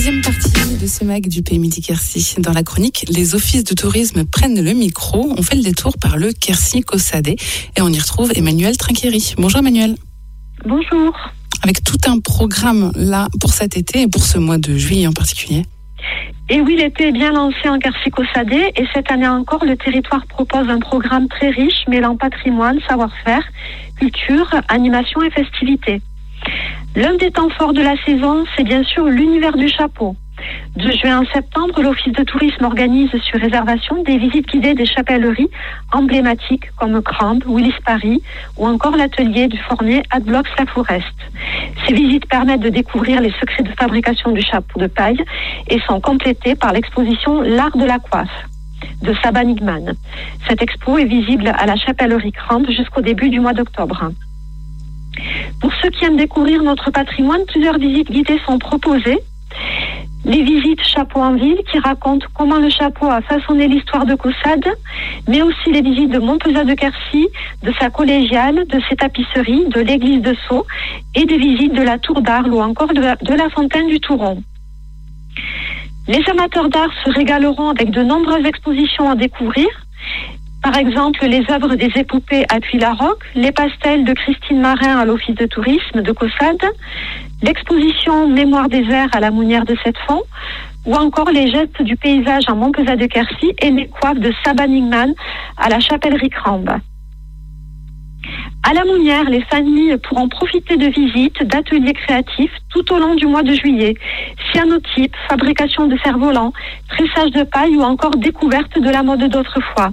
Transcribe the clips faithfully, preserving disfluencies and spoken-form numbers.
Deuxième partie de ce mag du Pays Midi Quercy. Dans la chronique, les offices de tourisme prennent le micro. On fait le détour par le Quercy-Caussade et on y retrouve Emmanuel Trinquéry. Bonjour Emmanuel. Bonjour. Avec tout un programme là pour cet été et pour ce mois de juillet en particulier. Et oui, l'été est bien lancé en Quercy-Caussade et cette année encore, le territoire propose un programme très riche mêlant patrimoine, savoir-faire, culture, animation et festivités. L'un des temps forts de la saison, c'est bien sûr l'univers du chapeau. De juin à septembre, l'Office de tourisme organise sur réservation des visites guidées des chapelleries emblématiques comme Crambe, Willis Paris ou encore l'atelier du fornier Adblox-La Forest. Ces visites permettent de découvrir les secrets de fabrication du chapeau de paille et sont complétées par l'exposition L'art de la coiffe de Saba Nigman. Cette expo est visible à la chapellerie Crambe jusqu'au début du mois d'octobre. Pour ceux qui aiment découvrir notre patrimoine, plusieurs visites guidées sont proposées. Les visites chapeau en ville qui racontent comment le chapeau a façonné l'histoire de Caussade, mais aussi les visites de Montpezat de Quercy, de sa collégiale, de ses tapisseries, de l'église de Sceaux et des visites de la tour d'Arles ou encore de la, de la fontaine du Touron. Les amateurs d'art se régaleront avec de nombreuses expositions à découvrir. Par exemple, les œuvres des épopées à Puy-la-Roque, les pastels de Christine Marin à l'Office de tourisme de Caussade, l'exposition Mémoire des airs à la Mounière de Sept-Fonds, ou encore les gestes du paysage en Montpezat de Quercy et les coiffes de Saba Nigman à la chapellerie Crambe. À la Mounière, les familles pourront profiter de visites, d'ateliers créatifs tout au long du mois de juillet. Cyanotype, fabrication de cerfs-volants, tressage de paille ou encore découverte de la mode d'autrefois.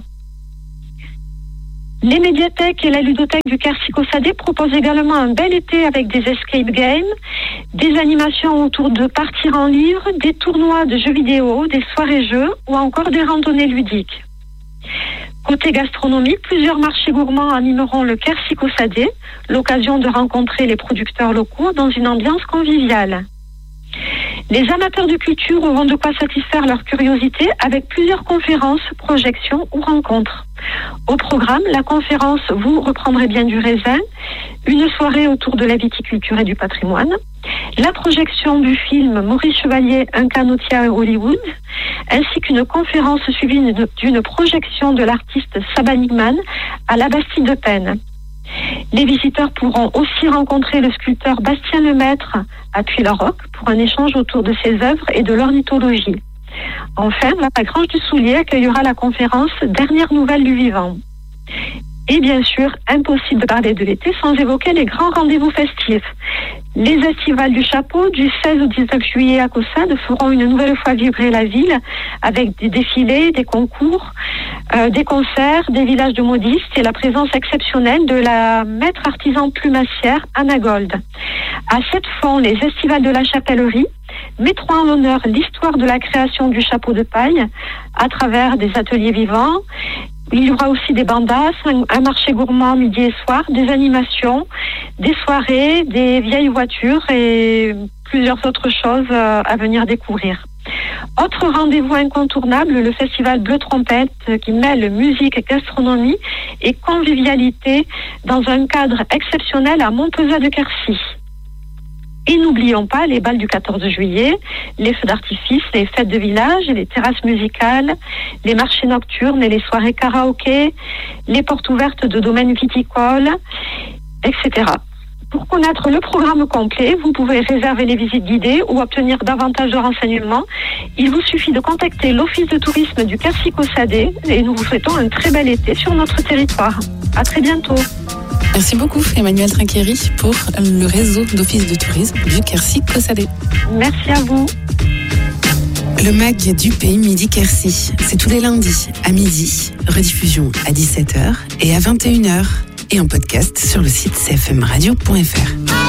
Les médiathèques et la ludothèque du Quercy-Caussade proposent également un bel été avec des escape games, des animations autour de partir en livre, des tournois de jeux vidéo, des soirées-jeux ou encore des randonnées ludiques. Côté gastronomie, plusieurs marchés gourmands animeront le Quercy-Caussade, l'occasion de rencontrer les producteurs locaux dans une ambiance conviviale. Les amateurs de culture auront de quoi satisfaire leur curiosité avec plusieurs conférences, projections ou rencontres. Au programme, la conférence « Vous reprendrez bien du raisin », une soirée autour de la viticulture et du patrimoine, la projection du film Maurice Chevalier, un canotier à Hollywood, ainsi qu'une conférence suivie d'une projection de l'artiste Saba Nigman à la Bastide de Penne. Les visiteurs pourront aussi rencontrer le sculpteur Bastien Lemaître à Puy-la-Roque pour un échange autour de ses œuvres et de l'ornithologie. Enfin, la Grange du Soulier accueillera la conférence Dernières nouvelles du vivant. Et bien sûr, impossible de parler de l'été sans évoquer les grands rendez-vous festifs. Les estivales du chapeau du seize au dix-neuf juillet à Caussade feront une nouvelle fois vibrer la ville avec des défilés, des concours, euh, des concerts, des villages de modistes et la présence exceptionnelle de la maître artisan plumassière Anna Gold. À Sept-Fonds, les estivales de la chapellerie mettront en l'honneur l'histoire de la création du chapeau de paille à travers des ateliers vivants. Il y aura aussi des bandas, un, un marché gourmand midi et soir, des animations, des soirées, des vieilles voitures et plusieurs autres choses euh, à venir découvrir. Autre rendez-vous incontournable, le festival Bleu Trompette qui mêle musique, gastronomie et convivialité dans un cadre exceptionnel à Montpezat de Quercy. Et n'oublions pas les bals du quatorze juillet, les feux d'artifice, les fêtes de village, les terrasses musicales, les marchés nocturnes et les soirées karaoké, les portes ouvertes de domaines viticoles, et cetera. Pour connaître le programme complet, vous pouvez réserver les visites guidées ou obtenir davantage de renseignements. Il vous suffit de contacter l'Office de tourisme du Quercy-Caussade et nous vous souhaitons un très bel été sur notre territoire. À très bientôt. Merci beaucoup Emmanuel Trinquéry pour le réseau d'offices de tourisme du Quercy-Caussade. Merci à vous. Le mag du Pays Midi Quercy, c'est tous les lundis à midi, rediffusion à dix-sept heures et à vingt et une heures et en podcast sur le site c f m radio point f r.